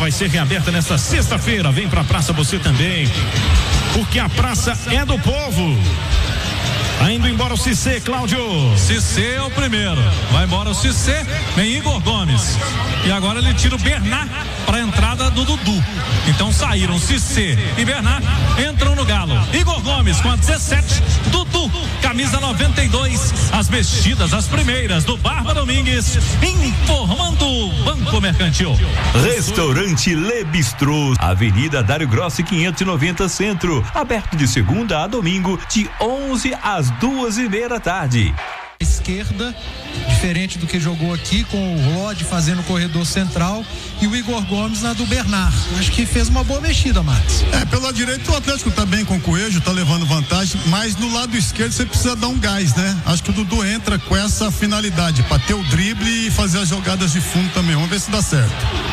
vai ser reaberta nesta sexta-feira. Vem pra praça você também, porque a praça é do povo. Indo embora o Cissé, Cláudio. Cissé é o primeiro. Vai embora o Cissé, vem Igor Gomes. E agora ele tira o Bernard para a entrada do Dudu. Então saíram Cissé e Bernard, entram no Galo. Igor Gomes com a 17, Dudu, camisa 92. As mexidas, as primeiras do Barba Domingues, informando Banco Mercantil. Restaurante Le Bistrô, Avenida Dário Grossi 590 Centro, aberto de segunda a domingo, de 11 às 2:30 da tarde. Esquerda, diferente do que jogou aqui, com o Lodi fazendo o corredor central e o Igor Gomes na do Bernard. Acho que fez uma boa mexida, Marcos. Pela direita o Atlético tá bem com o Coelho, tá levando vantagem, mas no lado esquerdo você precisa dar um gás, né? Acho que o Dudu entra com essa finalidade, para ter o drible e fazer as jogadas de fundo também. Vamos ver se dá certo.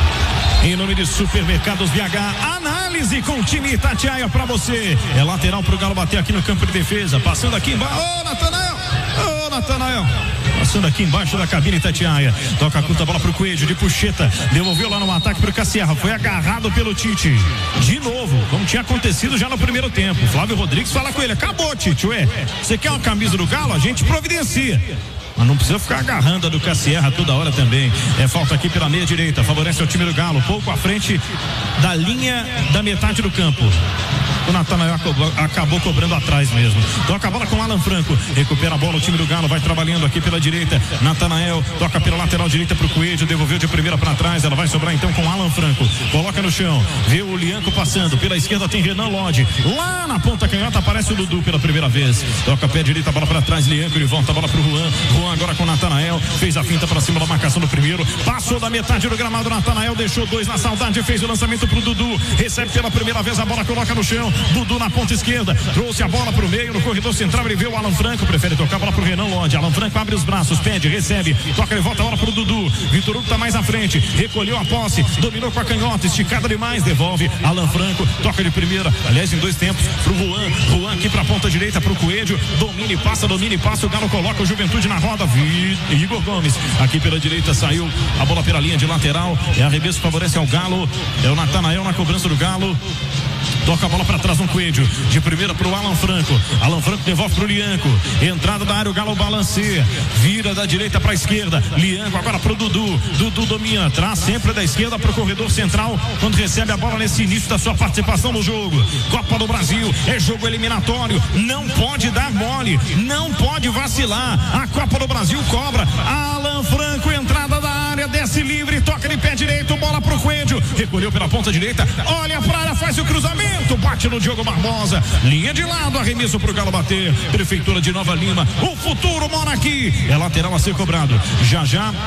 Em nome de Supermercados BH, análise com o time Itatiaia pra você. É lateral pro Galo bater aqui no campo de defesa. Passando aqui embaixo. Ô, Natanael! Ô, Natanael! Passando aqui embaixo da cabine Itatiaia. Toca a curta bola pro Coelho de puxeta. Devolveu lá no ataque pro Cassierra. Foi agarrado pelo Tite. De novo, como tinha acontecido já no primeiro tempo. Flávio Rodrigues fala com ele. Acabou, Tite. Ué, você quer uma camisa do Galo? A gente providencia. Mas não precisa ficar agarrando a do Cassierra toda hora também. É falta aqui pela meia direita. Favorece o time do Galo. Pouco à frente da linha da metade do campo. O Natanael acabou cobrando atrás mesmo. Toca a bola com o Alan Franco. Recupera a bola o time do Galo. Vai trabalhando aqui pela direita. Natanael toca pela lateral direita pro Coelho. Devolveu de primeira para trás. Ela vai sobrar então com o Alan Franco. Coloca no chão. Vê o Lianco passando. Pela esquerda tem Renan Lodi. Lá na ponta canhota aparece o Dudu pela primeira vez. Toca pé direita, a bola para trás. Lianco de volta a bola pro Juan. Juan agora com o Natanael. Fez a finta para cima da marcação do primeiro. Passou da metade do gramado. Natanael deixou dois na saudade. Fez o lançamento pro Dudu. Recebe pela primeira vez a bola. Coloca no chão. Dudu na ponta esquerda, trouxe a bola pro meio, no corredor central, ele vê o Alan Franco, prefere tocar a bola pro Renan Lodi. Alan Franco abre os braços, pede, recebe, toca e volta a bola pro Dudu. Vitor Hugo tá mais à frente, recolheu a posse, dominou com a canhota, esticada demais, devolve. Alan Franco, toca de primeira, aliás em dois tempos, pro Juan. Juan aqui pra ponta direita, pro Coelho, domina e passa, o Galo coloca o Juventude na roda. Igor Gomes, aqui pela direita, saiu a bola pela linha de lateral, arremesso favorece ao Galo, é o Natanael na cobrança do Galo. Toca a bola para trás no Coelho. De primeira pro Alan Franco. Alan Franco devolve pro Lianco. Entrada da área, o Galo balanceia. Vira da direita para a esquerda. Lianco agora pro Dudu. Dudu domina. Traz sempre da esquerda pro corredor central. Quando recebe a bola nesse início da sua participação no jogo. Copa do Brasil. É jogo eliminatório. Não pode dar mole. Não pode vacilar. A Copa do Brasil cobra. Alan Franco, entrada da área. Desce livre. Toca de pé direito. Bola pro Coelho. Recolheu pela ponta direita. Olha a área, faz o cruzamento. Bate no Diogo Barbosa, linha de lado, arremesso pro Galo bater. Prefeitura de Nova Lima, o futuro mora aqui. É lateral a ser cobrado. Já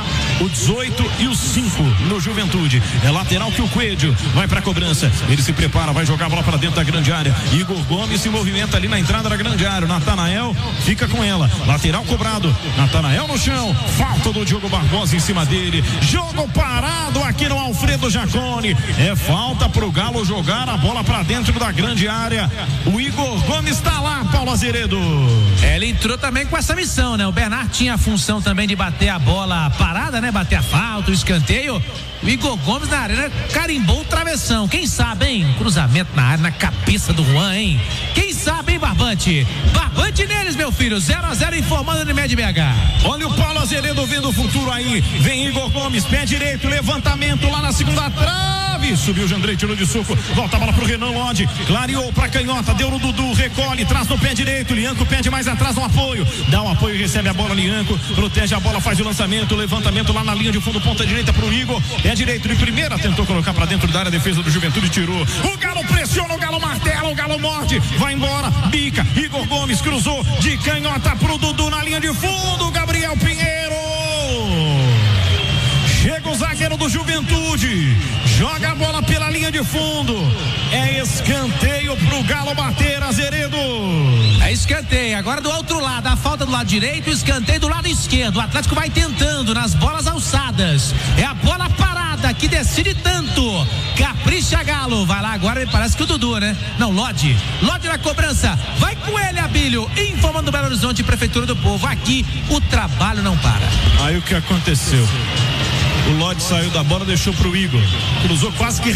o 18 e o 5 no Juventude. É lateral que o Coelho vai pra cobrança. Ele se prepara, vai jogar a bola pra dentro da grande área. Igor Gomes se movimenta ali na entrada da grande área. Natanael fica com ela. Lateral cobrado. Natanael no chão. Falta do Diogo Barbosa em cima dele. Jogo parado aqui no Alfredo Jaconi. É falta pro Galo jogar a bola pra dentro da grande área. O Igor Gomes tá lá, Paulo Azeredo. Ele entrou também com essa missão, né? O Bernard tinha a função também de bater a bola parada, né? Bater a falta, o escanteio. O Igor Gomes na arena carimbou o travessão. Quem sabe, hein? Cruzamento na área, na cabeça do Juan, hein? Quem sabe, hein, Barbante? Barbante neles, meu filho. 0-0 informando no Med BH. Olha o Paulo Azeredo vendo o futuro aí. Vem Igor Gomes, pé direito, levantamento lá na segunda trave. Subiu o Jandrei, tirou de suco. Volta a bola pro Renan Lodi. Clareou pra canhota, deu no Dudu, recolhe, traz no pé direito. Lianco pede mais atrás no apoio. Dá um apoio e recebe a bola. Lianco protege a bola, faz o lançamento, levantamento lá na linha de fundo, ponta direita pro Igor. É direito de primeira, tentou colocar pra dentro da área, defesa do Juventude, tirou. O Galo pressiona, o Galo martela, o Galo morde, vai embora, bica. Igor Gomes cruzou de canhota pro Dudu na linha de fundo. Gabriel Pinheiro. Chega o zagueiro do Juventude, joga a bola pela linha de fundo. É escanteio pro Galo bater, Azeredo. É escanteio, agora do outro lado, a falta do lado direito, escanteio do lado esquerdo. O Atlético vai tentando nas bolas alçadas. É a bola parada que decide tanto. Capricha Galo, vai lá agora, me parece que o Dudu, né? Não, Lodi na cobrança, vai com ele, Abílio, informando Belo Horizonte, Prefeitura do Povo. Aqui o trabalho não para. Aí o que aconteceu? O Lodi saiu da bola, deixou pro Igor, cruzou quase que